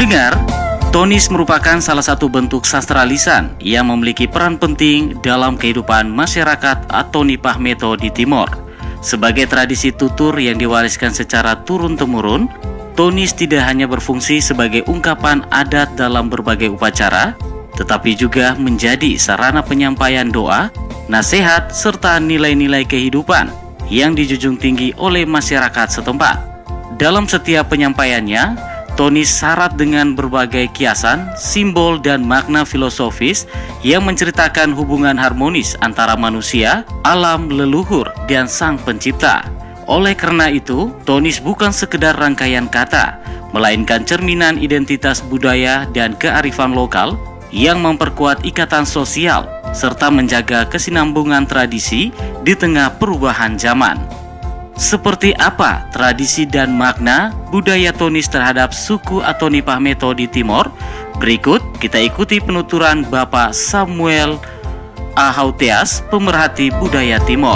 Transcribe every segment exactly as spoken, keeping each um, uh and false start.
Pendengar, tonis merupakan salah satu bentuk sastra lisan yang memiliki peran penting dalam kehidupan masyarakat Atoni Pahmeto di Timor. Sebagai tradisi tutur yang diwariskan secara turun-temurun, tonis tidak hanya berfungsi sebagai ungkapan adat dalam berbagai upacara, tetapi juga menjadi sarana penyampaian doa, nasihat, serta nilai-nilai kehidupan yang dijunjung tinggi oleh masyarakat setempat. Dalam setiap penyampaiannya, tonis syarat dengan berbagai kiasan, simbol, dan makna filosofis yang menceritakan hubungan harmonis antara manusia, alam, leluhur, dan sang pencipta. Oleh karena itu, tonis bukan sekedar rangkaian kata, melainkan cerminan identitas budaya dan kearifan lokal yang memperkuat ikatan sosial serta menjaga kesinambungan tradisi di tengah perubahan zaman. Seperti apa tradisi dan makna budaya tonis terhadap suku Atoni Pahmeto di Timor? Berikut kita ikuti penuturan Bapak Samuel Ahauteas, pemerhati budaya Timor.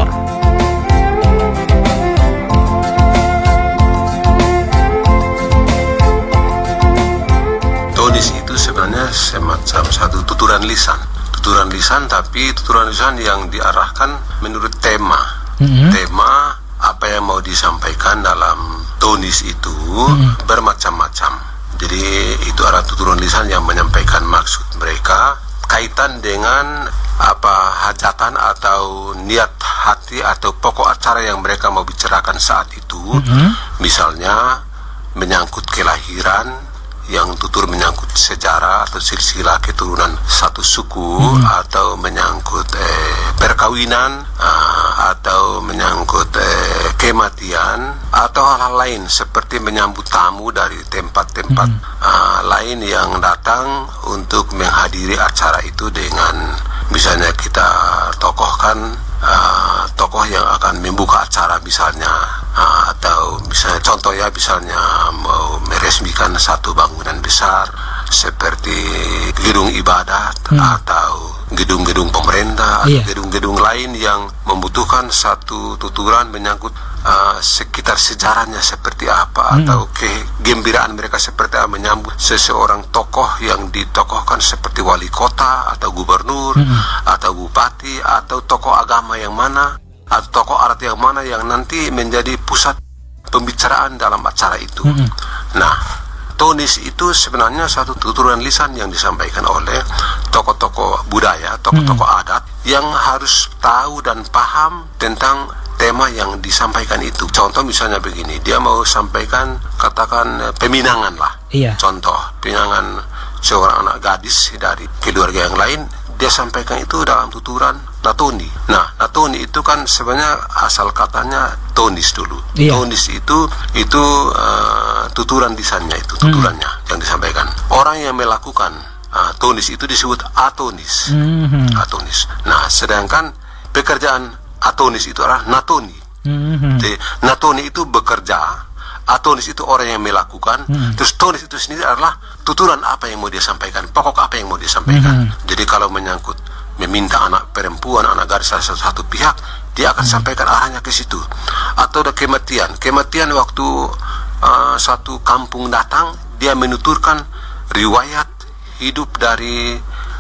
Tonis itu sebenarnya semacam satu tuturan lisan. Tuturan lisan, tapi tuturan lisan yang diarahkan menurut tema. Mm-hmm. Tema apa yang mau disampaikan dalam tonis itu hmm. bermacam-macam. Jadi itu adalah tuturan lisan yang menyampaikan maksud mereka kaitan dengan apa hajatan atau niat hati atau pokok acara yang mereka mau bicarakan saat itu. Hmm. Misalnya menyangkut kelahiran, yang tutur menyangkut sejarah atau silsilah keturunan satu suku, hmm. atau menyangkut eh, perkawinan, uh, atau menyangkut eh, kematian, atau hal-hal lain seperti menyambut tamu dari tempat-tempat hmm. uh, lain yang datang untuk menghadiri acara itu dengan misalnya kita tokohkan uh, tokoh yang akan membuka acara misalnya, uh, atau misalnya contoh ya misalnya mau meresmikan satu bangunan besar seperti gedung ibadat hmm. atau gedung-gedung pemerintah, iya. atau gedung-gedung lain yang membutuhkan satu tuturan menyangkut uh, sekitar sejarahnya seperti apa, hmm. atau kegembiraan mereka seperti apa menyambut seseorang tokoh yang ditokohkan seperti wali kota atau gubernur, hmm. atau bupati atau tokoh agama yang mana atau tokoh adat yang mana yang nanti menjadi pusat pembicaraan dalam acara itu. Hmm. Nah, tonis itu sebenarnya satu tuturan lisan yang disampaikan oleh tokoh-tokoh budaya, tokoh-tokoh hmm. adat yang harus tahu dan paham tentang tema yang disampaikan itu. Contoh misalnya begini, dia mau sampaikan katakan peminangan lah. Iya. Contoh, peminangan seorang anak gadis dari keluarga yang lain, dia sampaikan itu dalam tuturan natoni. Nah, natoni itu kan sebenarnya asal katanya tonis dulu. Iya. Tonis itu itu uh, tuturan lisannya itu, tuturannya hmm. yang disampaikan. Orang yang melakukan uh, tonis itu disebut atonis. Hmm. Atonis. Nah, sedangkan pekerjaan atonis itu adalah natoni. Hmm. Jadi, natoni itu bekerja, atonis itu orang yang melakukan, hmm. terus tonis itu sendiri adalah tuturan apa yang mau dia sampaikan, pokok apa yang mau dia sampaikan. Hmm. Jadi kalau menyangkut meminta anak perempuan, anak gadis salah satu, satu pihak, dia akan hmm. sampaikan arahnya ke situ. Atau ada kematian, kematian waktu uh, satu kampung datang, dia menuturkan riwayat hidup dari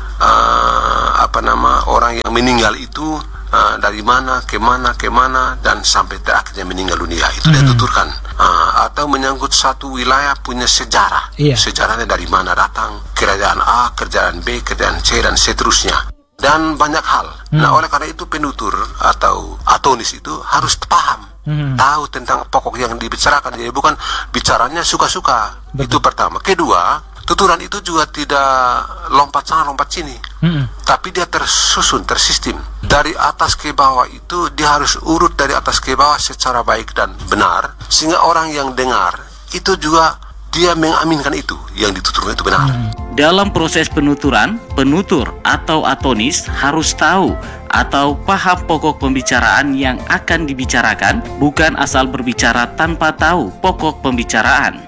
uh, apa nama orang yang meninggal itu, uh, dari mana ke mana ke mana dan sampai terakhirnya meninggal dunia. Itu hmm. dia tuturkan. Uh, atau menyangkut satu wilayah punya sejarah, iya. sejarahnya dari mana datang, kerajaan A, kerajaan B, kerajaan C dan seterusnya. Dan banyak hal. Hmm. Nah, oleh karena itu penutur atau atonis itu harus paham, hmm. tahu tentang pokok yang dibicarakan. Jadi bukan bicaranya suka-suka. Betul. Itu pertama. Kedua, tuturan itu juga tidak lompat sana lompat sini, hmm. tapi dia tersusun, tersistem. Dari atas ke bawah itu dia harus urut dari atas ke bawah secara baik dan benar, sehingga orang yang dengar itu juga dia mengaminkan itu yang dituturkan itu benar. Hmm. Dalam proses penuturan, penutur atau atonis harus tahu atau paham pokok pembicaraan yang akan dibicarakan, bukan asal berbicara tanpa tahu pokok pembicaraan.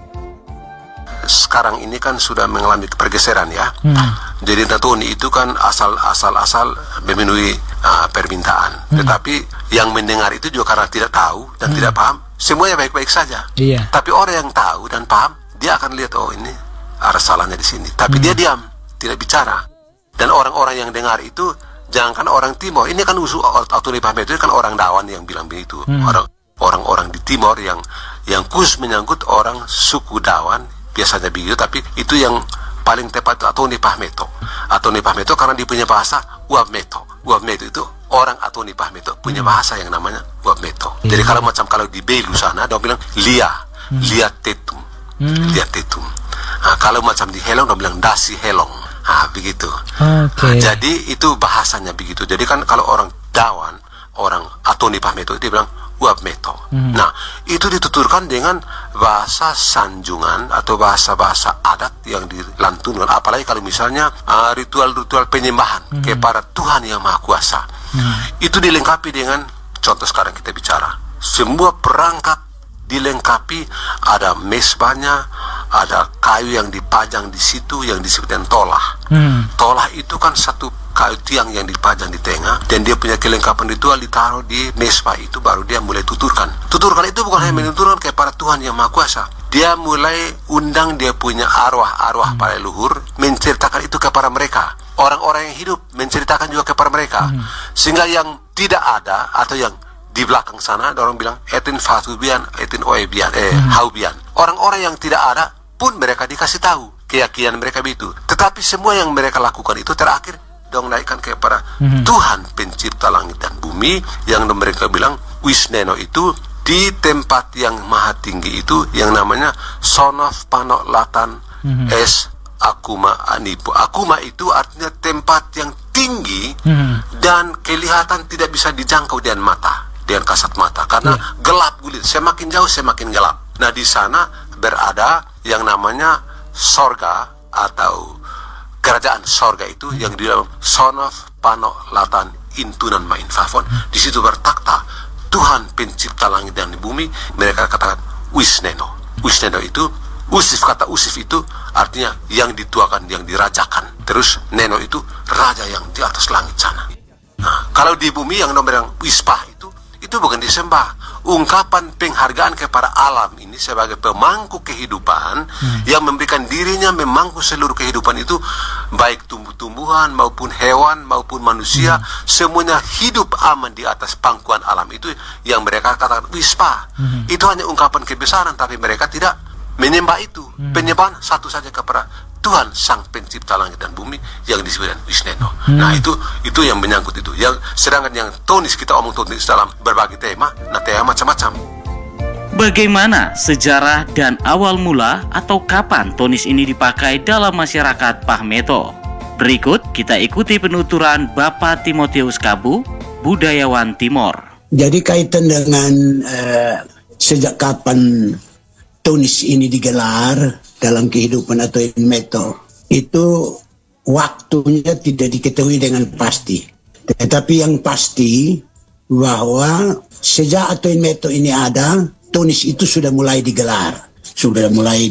Sekarang ini kan sudah mengalami pergeseran ya. Hmm. Jadi natoni itu kan asal-asal-asal memenuhi uh, permintaan. Hmm. Tetapi yang mendengar itu juga karena tidak tahu dan hmm. tidak paham, semuanya baik-baik saja. Iya. Tapi orang yang tahu dan paham, dia akan lihat, oh ini ada salahnya di sini. Tapi hmm. dia diam, tidak bicara. Dan orang-orang yang dengar itu, jangankan orang Timor, ini kan usul Atoni Pahmeto kan orang Dawan yang bilang begitu. Hmm. Orang orang-orang di Timor yang yang khusus menyangkut orang suku Dawan biasanya begitu, tapi itu yang paling tepat itu Atoni Pahmeto. Atoni Pahmeto karena dia punya bahasa Uabmeto. Uabmeto itu orang Atoni Pahmeto punya bahasa yang namanya Uabmeto. Hmm. Jadi kalau macam kalau di Belu sana, dia bilang Lia, hmm. Lia Tetum, hmm. Lia Tetum. Nah, kalau macam di Helong, dia bilang Dasi Helong. Nah, begitu. Okay. Nah, jadi itu bahasanya begitu. Jadi kan kalau orang Dawan, orang Atoni Pahmeto dia bilang Uabmeto. Hmm. Nah, itu dituturkan dengan bahasa sanjungan atau bahasa-bahasa adat yang dilantunkan. Apalagi kalau misalnya uh, ritual-ritual penyembahan hmm. kepada Tuhan yang Maha Kuasa. Hmm. Itu dilengkapi dengan, contoh sekarang kita bicara, semua perangkat dilengkapi, ada mesbahnya, ada kayu yang dipajang di situ yang disebut dengan tolah. Hmm. Tolah itu kan satu kayu tiang yang dipajang di tengah, dan dia punya kelengkapan ritual ditaruh di mesbah itu, baru dia mulai tuturkan. Tuturkan itu bukan hanya menuturkan kepada Tuhan yang Maha Kuasa. Dia mulai undang dia punya arwah-arwah hmm. para leluhur, menceritakan itu kepada mereka. Orang-orang yang hidup menceritakan juga kepada mereka. Hmm. Sehingga yang tidak ada atau yang di belakang sana, orang bilang etin fatubian, etin oebian, eh hmm. haubian. Orang-orang yang tidak ada pun mereka dikasih tahu keyakinan mereka begitu. Tetapi semua yang mereka lakukan itu terakhir dong naikkan kepada mm-hmm. Tuhan pencipta langit dan bumi, yang mereka bilang Wisneno itu di tempat yang maha tinggi itu yang namanya Sonof Panok Latan mm-hmm. Es Akuma Anipu. Akuma itu artinya tempat yang tinggi mm-hmm. dan kelihatan tidak bisa dijangkau dengan mata, dengan kasat mata, karena yeah. gelap gulit, semakin jauh semakin gelap. Nah, di sana berada yang namanya sorga atau kerajaan sorga itu hmm. yang di dalam Sonof Panok Latan Intunan Main Fafon. Hmm. Di situ bertakta Tuhan pencipta langit dan bumi. Mereka katakan Wisneno. Wisneno itu, usif, kata usif itu artinya yang dituakan, yang dirajakan. Terus Neno itu raja yang di atas langit sana. Nah, kalau di bumi yang nomor yang Wispah itu, itu bukan disembah. Ungkapan penghargaan kepada alam ini sebagai pemangku kehidupan hmm. yang memberikan dirinya memangku seluruh kehidupan itu, baik tumbuh-tumbuhan maupun hewan maupun manusia, hmm. semuanya hidup aman di atas pangkuan alam itu yang mereka katakan Wispa. Hmm. Itu hanya ungkapan kebesaran, tapi mereka tidak menyembah itu. Hmm. Penyembahan satu saja kepada Tuhan Sang Pencipta langit dan bumi yang disebut Wisneno. Hmm. Nah, itu itu yang menyangkut itu. Yang sedangkan yang tonis kita omong tonis dalam berbagai tema, nah tema macam-macam. Bagaimana sejarah dan awal mula atau kapan tonis ini dipakai dalam masyarakat Pahmeto? Berikut kita ikuti penuturan Bapak Timotius Kabu, budayawan Timor. Jadi kaitan dengan uh, sejak kapan tonis ini digelar dalam kehidupan atau meto, itu waktunya tidak diketahui dengan pasti. Tetapi yang pasti bahwa sejak atau meto ini ada, tonis itu sudah mulai digelar, sudah mulai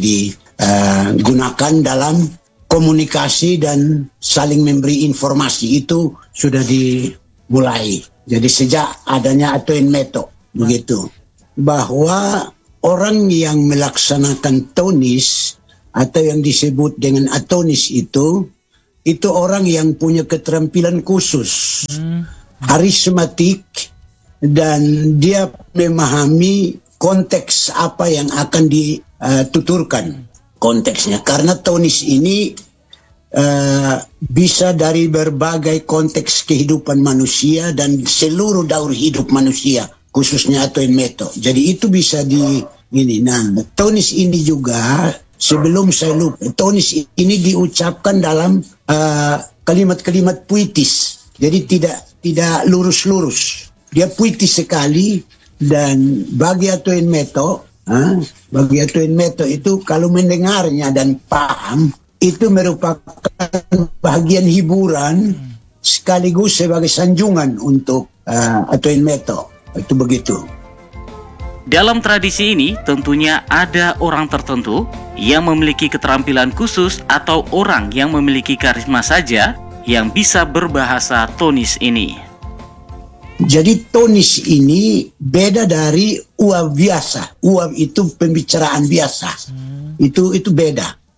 digunakan uh, dalam komunikasi dan saling memberi informasi, itu sudah dimulai. Jadi sejak adanya atau meto begitu, bahwa orang yang melaksanakan tonis atau yang disebut dengan atonis itu, itu orang yang punya keterampilan khusus, hmm. karismatik, dan dia memahami konteks apa yang akan dituturkan konteksnya. Karena tonis ini uh, bisa dari berbagai konteks kehidupan manusia dan seluruh daur hidup manusia, khususnya atau meto. Jadi itu bisa di ini. Nah, tonis ini juga, sebelum saya lupa, tonis ini diucapkan dalam uh, kalimat-kalimat puitis. Jadi tidak tidak lurus-lurus. Dia puitis sekali, dan bagi atoin meto, uh, bagi atoin meto itu kalau mendengarnya dan paham, itu merupakan bagian hiburan sekaligus sebagai sanjungan untuk uh, atoin meto. Itu begitu. Dalam tradisi ini tentunya ada orang tertentu yang memiliki keterampilan khusus atau orang yang memiliki karisma saja yang bisa berbahasa tonis ini. Jadi tonis ini beda dari uap biasa. Uap itu pembicaraan biasa. Hmm. Itu itu beda.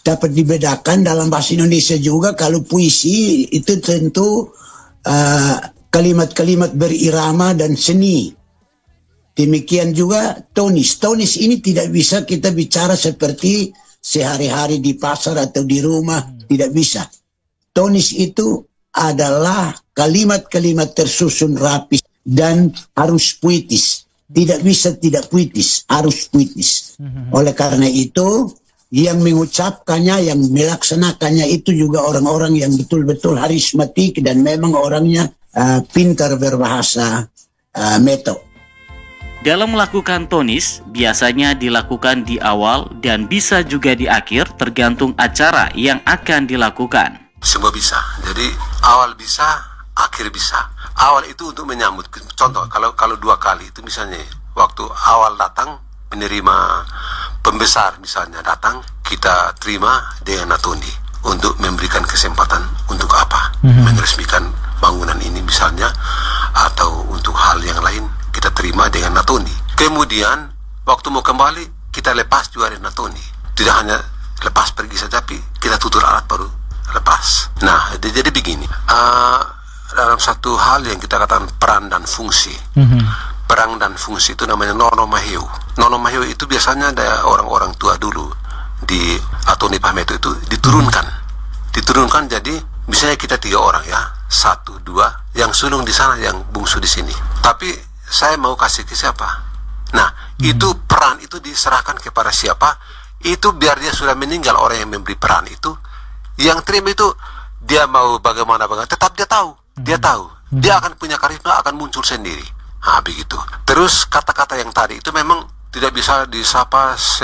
dapat dibedakan dalam bahasa Indonesia juga. Kalau puisi itu tentu uh, kalimat-kalimat berirama dan seni. Demikian juga tonis. Tonis ini tidak bisa kita bicara seperti sehari-hari di pasar atau di rumah. Tidak bisa. Tonis itu adalah kalimat-kalimat tersusun rapi dan harus puitis. Tidak bisa tidak puitis, harus puitis. Oleh karena itu, yang mengucapkannya, yang melaksanakannya itu juga orang-orang yang betul-betul harismatik dan memang orangnya uh, pintar berbahasa uh, Meto. Dalam melakukan tonis, biasanya dilakukan di awal dan bisa juga di akhir tergantung acara yang akan dilakukan. Semua bisa, jadi awal bisa, akhir bisa. Awal itu untuk menyambut, contoh kalau kalau dua kali itu misalnya waktu awal datang menerima pembesar misalnya datang, kita terima dengan natoni untuk memberikan kesempatan untuk apa, mm-hmm. meresmikan bangunan ini misalnya, atau untuk hal yang lain kita terima dengan natoni. Kemudian waktu mau kembali kita lepas juga dengan natoni. Tidak hanya lepas pergi saja, tapi kita tutur alat baru lepas. Nah, jadi begini, uh, dalam satu hal yang kita katakan peran dan fungsi. Mm-hmm. Peran dan fungsi itu namanya nono maheu. Nono maheu itu biasanya ada orang-orang tua dulu di atau Nipah Meto itu diturunkan. Diturunkan jadi misalnya kita tiga orang ya, satu, dua, yang sulung di sana, yang bungsu di sini. Tapi saya mau kasih ke siapa? Nah, mm-hmm. itu peran itu diserahkan kepada siapa? Itu biar dia sudah meninggal orang yang memberi peran itu. Yang terima itu dia mau bagaimana bagaimana, tetap dia tahu, dia tahu, dia akan punya karisma, akan muncul sendiri. Nah, begitu. Terus kata-kata yang tadi itu memang tidak bisa disapa se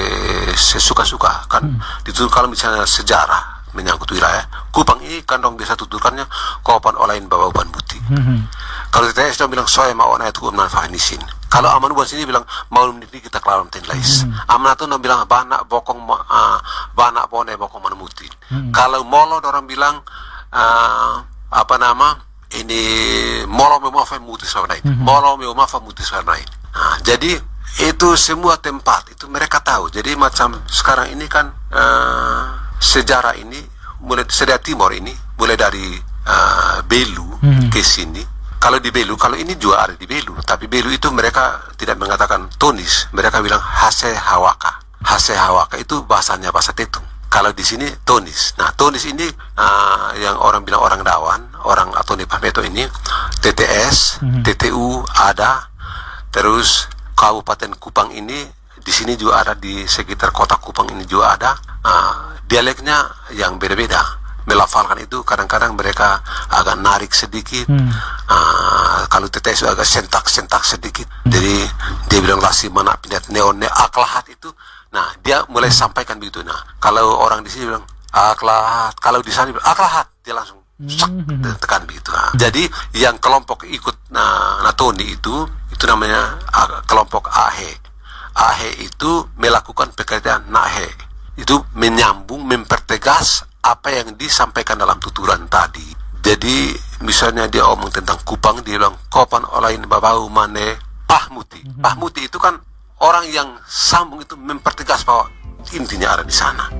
sesuka-suka kan. Hmm. Itu kalau misalnya sejarah menyangkut wilayah, Kupang ini kan dong biasa tuturkannya kopan olain bawa uban buti. Hmm. Kalau kita sudah bilang soya mau naik tuh manfaatnisin. Kalau aman buat sini bilang mau ini kita kelaram tenlais. Hmm. Aman itu orang bilang banak bokong uh, banak bone bokong manemutin. Hmm. Kalau molo orang bilang uh, apa nama ini molo memafai mutis warnain. Hmm. Molo memafai mutis warnain. Nah, jadi itu semua tempat itu mereka tahu. Jadi macam sekarang ini kan uh, sejarah ini mulai sejarah Timor ini mulai dari uh, Belu hmm. ke sini. Kalau di Belu, kalau ini juga ada di Belu, tapi Belu itu mereka tidak mengatakan tonis, mereka bilang hase hawaka. Hase hawaka itu bahasanya bahasa Tetung. Kalau di sini tonis. Nah, tonis ini uh, yang orang bilang orang Dawan, orang atau Nipah Meto ini T T S, mm-hmm. T T U ada, terus Kabupaten Kupang ini di sini juga ada, di sekitar kota Kupang ini juga ada. Uh, dialeknya yang beda-beda. Melafalkan itu kadang-kadang mereka agak narik sedikit. Hmm. Uh, kalau T T S agak sentak-sentak sedikit. Hmm. Jadi dia bilang lasi mana pindah neonnya aklahat itu. Nah, dia mulai hmm. sampaikan begitu. Nah, kalau orang di sini bilang aklahat, kalau di sana bilang aklahat, dia langsung hmm. tekan begitu. Nah, jadi yang kelompok ikut nah, Natoni itu itu namanya uh, kelompok Ahe. Ahe itu melakukan pekerjaan Nahe. Itu menyambung, mempertegas apa yang disampaikan dalam tuturan tadi. Jadi misalnya dia omong tentang Kupang, dia bilang kopan olain babau mane pahmuti. Mm-hmm. Pahmuti itu kan orang yang sambung, itu mempertegas bahwa intinya ada di sana.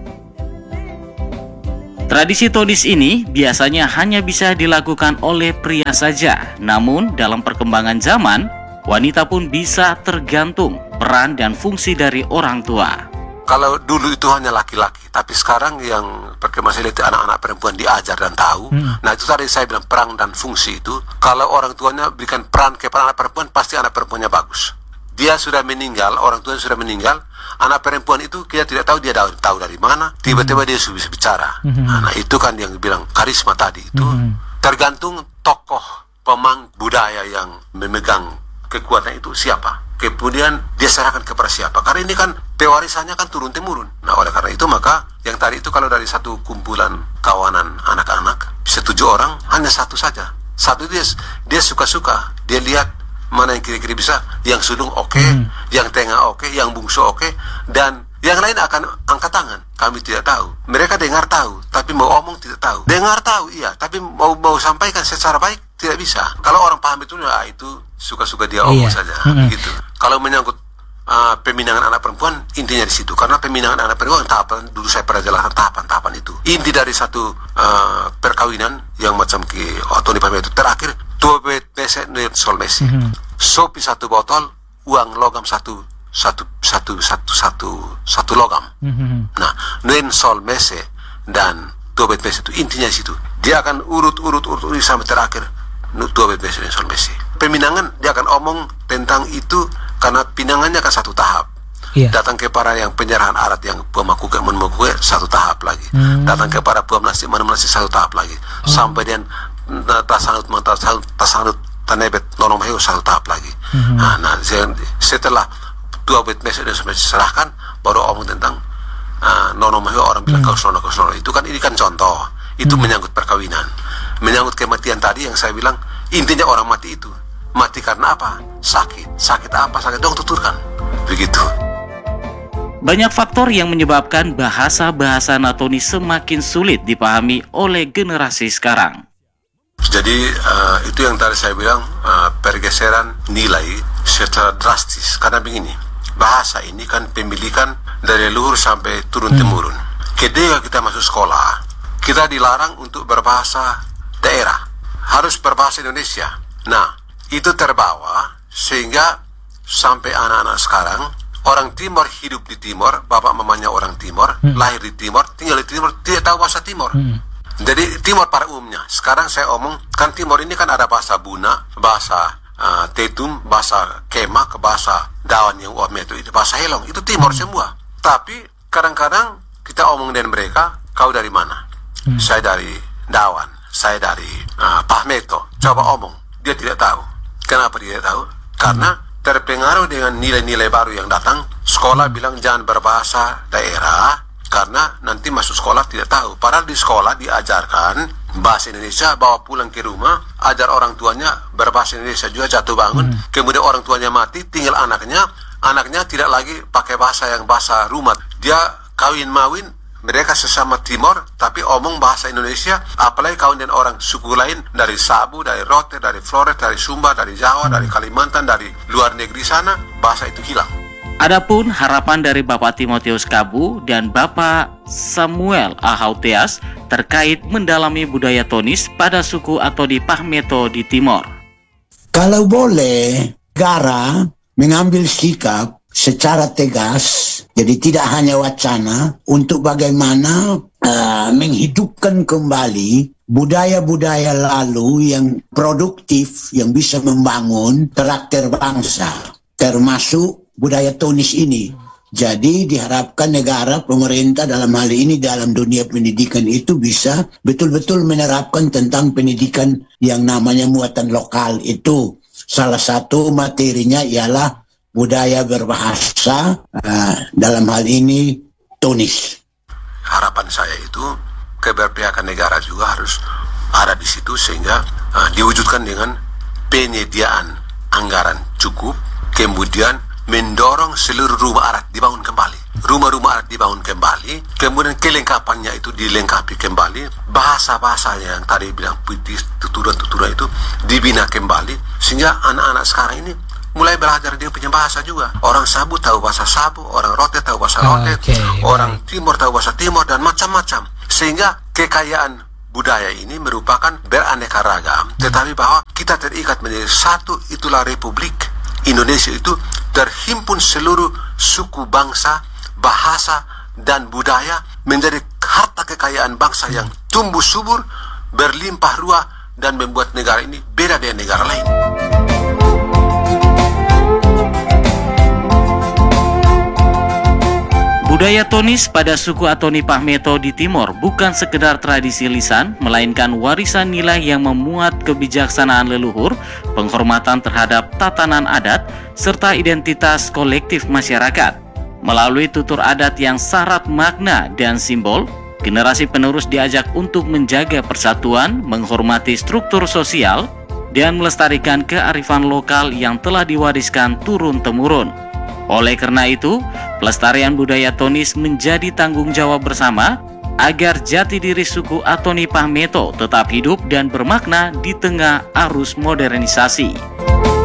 Tradisi tonis ini biasanya hanya bisa dilakukan oleh pria saja. Namun dalam perkembangan zaman, wanita pun bisa tergantung peran dan fungsi dari orang tua. Kalau dulu itu hanya laki-laki, tapi sekarang yang perkembangan itu anak-anak perempuan diajar dan tahu. Hmm. Nah, itu tadi saya bilang peran dan fungsi itu. Kalau orang tuanya berikan peran kepada anak perempuan, pasti anak perempuannya bagus. Dia sudah meninggal, orang tuanya sudah meninggal, anak perempuan itu kita tidak tahu dia tahu dari mana, tiba-tiba dia sudah bisa bicara. Hmm. Nah, itu kan yang bilang karisma tadi itu. Hmm. Tergantung tokoh pemang budaya yang memegang kekuatan itu siapa. Kemudian dia serahkan kepada siapa. Karena ini kan pewarisannya kan turun-temurun. Nah, oleh karena itu maka yang tadi itu kalau dari satu kumpulan kawanan anak-anak, bisa tujuh orang, hanya satu saja. Satu dia dia suka-suka. Dia lihat mana yang kira-kira bisa. Yang sulung oke, okay, hmm. yang tengah oke, okay, yang bungsu oke, okay, dan yang lain akan angkat tangan. Kami tidak tahu. Mereka dengar tahu, tapi mau omong tidak tahu. Dengar tahu, iya, tapi mau mau sampaikan secara baik tidak bisa. Kalau orang paham itu, nah itu suka-suka dia omong iya. saja, mm-hmm. gitu. Kalau menyangkut uh, peminangan anak perempuan intinya di situ. Karena peminangan anak perempuan tahapan, dulu saya pernah jelaskan tahapan-tahapan itu. Inti dari satu uh, perkawinan yang macam ke Tony Pahmeto itu terakhir dua bet pese nuin sol mesi, mm-hmm. sopi satu botol, uang logam satu satu satu satu satu satu logam. Mm-hmm. Nah, nuin sol mese dan dua bet pese itu intinya di situ. Dia akan urut-urut urut sampai terakhir dua bet pese nuin sol mese. Peminangan dia akan omong tentang itu karena pinangannya kan satu tahap. Yeah. Datang kepada yang penyerahan arat yang pemaku ke menmaku satu tahap lagi. Mm. Datang kepada pemenasi menasi satu tahap lagi. Oh. Sampai dia tasanut tasanut tasanut tanebet nonom heu satu tahap lagi. Mm-hmm. Nah, nah, setelah dua bet mes sudah diserahkan, baru omong tentang uh, nonom heu orang bilang mm. kausnono kausnono. Itu kan ini kan contoh. Itu mm. menyangkut perkawinan, menyangkut kematian tadi yang saya bilang intinya orang mati itu mati karena apa? Sakit. Sakit apa? Sakit dong tuturkan. Begitu. Banyak faktor yang menyebabkan bahasa-bahasa Natonis semakin sulit dipahami oleh generasi sekarang. Jadi uh, itu yang tadi saya bilang uh, pergeseran nilai secara drastis. Karena begini, bahasa ini kan pemilikan dari leluhur sampai turun-temurun. Hmm. Ketika kita masuk sekolah, kita dilarang untuk berbahasa daerah, harus berbahasa Indonesia. Nah, itu terbawa sehingga sampai anak-anak sekarang, orang Timor hidup di Timor, bapak mamanya orang Timor, hmm. lahir di Timor, tinggal di Timor, tidak tahu bahasa Timor. Hmm. Jadi Timor pada umumnya. Sekarang saya omong, kan Timor ini kan ada bahasa Buna, bahasa uh, Tetum, bahasa Kema, ke bahasa Dawan yang umumnya itu, itu bahasa Helong, itu Timor hmm. semua. Tapi kadang-kadang kita omong dengan mereka, kau dari mana? Hmm. Saya dari Dawan, saya dari uh, Pahmeto. Coba omong, dia tidak tahu. Kenapa dia tidak tahu? Karena hmm. terpengaruh dengan nilai-nilai baru yang datang. Sekolah hmm. bilang jangan berbahasa daerah, karena nanti masuk sekolah tidak tahu. Padahal di sekolah diajarkan bahasa Indonesia, bawa pulang ke rumah, ajar orang tuanya berbahasa Indonesia juga, jatuh bangun. Hmm. Kemudian orang tuanya mati, tinggal anaknya. Anaknya tidak lagi pakai bahasa yang bahasa rumah. Dia kawin mawin, mereka sesama Timor, tapi omong bahasa Indonesia. Apalagi kawin dengan orang suku lain, dari Sabu, dari Rote, dari Flores, dari Sumba, dari Jawa, hmm. dari Kalimantan, dari luar negeri sana, bahasa itu hilang. Adapun harapan dari Bapak Timotius Kabu dan Bapak Samuel Ahauteas terkait mendalami budaya Tonis pada suku Atoni Pahmeto di Timor. Kalau boleh, negara mengambil sikap secara tegas, jadi tidak hanya wacana, untuk bagaimana uh, menghidupkan kembali budaya-budaya lalu yang produktif, yang bisa membangun karakter bangsa, termasuk budaya Tonis ini. Jadi diharapkan negara, pemerintah dalam hal ini dalam dunia pendidikan itu bisa betul-betul menerapkan tentang pendidikan yang namanya muatan lokal itu. Salah satu materinya ialah budaya berbahasa, uh, dalam hal ini Tonis. Harapan saya itu keberpihakan negara juga harus ada di situ sehingga uh, diwujudkan dengan penyediaan anggaran cukup, kemudian mendorong seluruh rumah adat dibangun kembali. Rumah-rumah adat dibangun kembali, kemudian kelengkapannya itu dilengkapi kembali. Bahasa-bahasa yang tadi bilang putih, tuturan-tuturan itu dibina kembali. Sehingga anak-anak sekarang ini mulai belajar dia punya bahasa juga. Orang Sabu tahu bahasa Sabu, orang Rote tahu bahasa Rote, okay, orang right. Timor tahu bahasa Timor, dan macam-macam. Sehingga kekayaan budaya ini merupakan beraneka ragam, hmm. tetapi bahwa kita terikat menjadi satu, itulah Republik Indonesia itu terhimpun seluruh suku bangsa, bahasa, dan budaya menjadi harta kekayaan bangsa yang tumbuh subur, berlimpah ruah, dan membuat negara ini beda dengan negara lain. Budaya Tonis pada suku Atoni Pahmeto di Timor bukan sekedar tradisi lisan, melainkan warisan nilai yang memuat kebijaksanaan leluhur, penghormatan terhadap tatanan adat, serta identitas kolektif masyarakat. Melalui tutur adat yang syarat makna dan simbol, generasi penerus diajak untuk menjaga persatuan, menghormati struktur sosial, dan melestarikan kearifan lokal yang telah diwariskan turun-temurun. Oleh karena itu, pelestarian budaya Tonis menjadi tanggung jawab bersama agar jati diri suku Atoni Pahmeto tetap hidup dan bermakna di tengah arus modernisasi.